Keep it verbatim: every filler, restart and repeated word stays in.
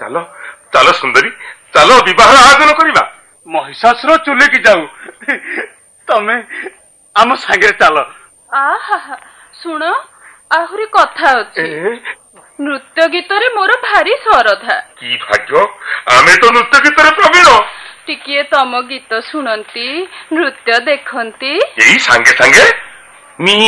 ଚାଲ ଚାଲ ସୁନ୍ଦରୀ, ଚାଲ ବିବାହ ଆୟୋଜନ କରିବା। ମହିଷାସୁର ଚୁଲିକି ଯାଉ, ତମେ ଆମ ସାଙ୍ଗରେ ଚାଲ। ଆହା ଶୁଣ, ଆହୁରି କଥା ଅଛି। ନୃତ୍ୟ ଗୀତରେ ମୋର ଭାରି ଶ୍ରଦ୍ଧା। କି ଭାଗ୍ୟ, ଆମେ ତ ନୃତ୍ୟ ଗୀତରେ ପ୍ରବୀଣ। ଟିକିଏ ତମ ଗୀତ ଶୁଣନ୍ତି, ନୃତ୍ୟ ଦେଖନ୍ତି। ଏଇ ସାଙ୍ଗେ ସାଙ୍ଗେ